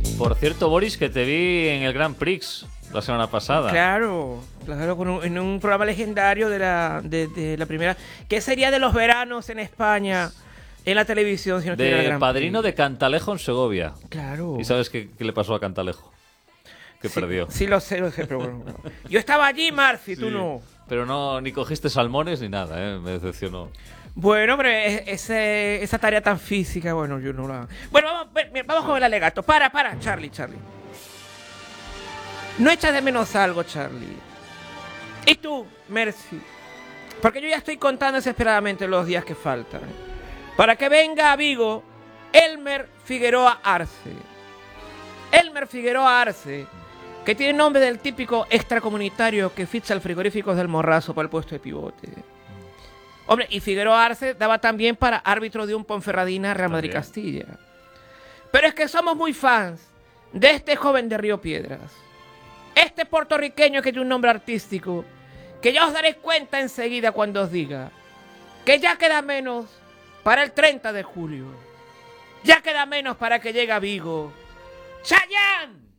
Por cierto, Boris, que te vi en el Grand Prix la semana pasada. Claro, en un programa legendario de la primera, que sería de los veranos en España, en la televisión, si no estuviera el De Gran padrino Prix. de Cantalejo en Segovia. Claro. ¿Y sabes qué le pasó a Cantalejo? Que perdió. Sí, lo sé, pero bueno. Yo estaba allí, Marci, tú no. Pero no, ni cogiste salmones ni nada, me decepcionó. Bueno, hombre, esa tarea tan física, bueno, yo no la... Bueno, vamos con el alegato. Para, Charlie. ¿No echas de menos algo, Charlie? ¿Y tú, Mercy? Porque yo ya estoy contando desesperadamente los días que faltan. Para que venga a Vigo Elmer Figueroa Arce. Elmer Figueroa Arce, que tiene nombre del típico extracomunitario que ficha el frigorífico del Morrazo para el puesto de pivote. Hombre, y Figueroa Arce daba también para árbitro de un Ponferradina Real Madrid Castilla. Pero es que somos muy fans de este joven de Río Piedras. Este puertorriqueño que tiene un nombre artístico, que ya os daréis cuenta enseguida cuando os diga que ya queda menos para el 30 de julio. Ya queda menos para que llegue a Vigo. ¡Chayanne!